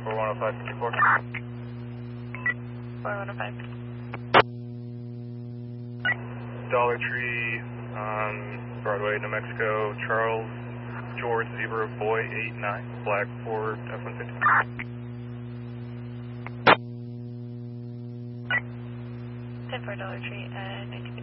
410554. 4105. Dollar Tree, Broadway, New Mexico, Charles George Zebra Boy 89, Black Ford F-150. 10 for Dollar Tree at 19.